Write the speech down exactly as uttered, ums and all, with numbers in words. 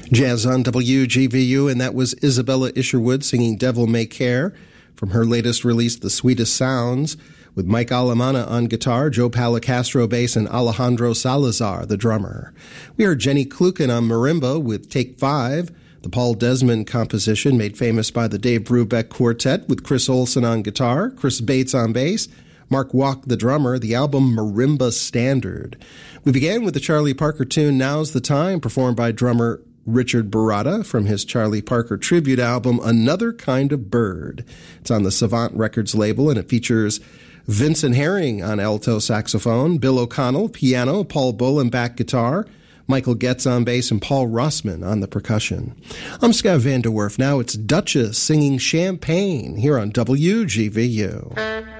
Jazz on W G V U, and that was Isabella Isherwood singing Devil May Care from her latest release, The Sweetest Sounds, with Mike Alamana on guitar, Joe Palacastro bass, and Alejandro Salazar, the drummer. We heard Jenny Kluken on marimba with Take Five, the Paul Desmond composition made famous by the Dave Brubeck Quartet with Chris Olson on guitar, Chris Bates on bass, Mark Walk, the drummer, the album Marimba Standard. We began with the Charlie Parker tune, Now's the Time, performed by drummer Richard Baratta from his Charlie Parker tribute album, Another Kind of Bird. It's on the Savant Records label, and it features Vincent Herring on alto saxophone, Bill O'Connell, piano, Paul Bolenbach guitar, Michael Getz on bass, and Paul Rossman on the percussion. I'm Scott Van Der Werf. Now it's Duchess singing Champagne here on W G V U.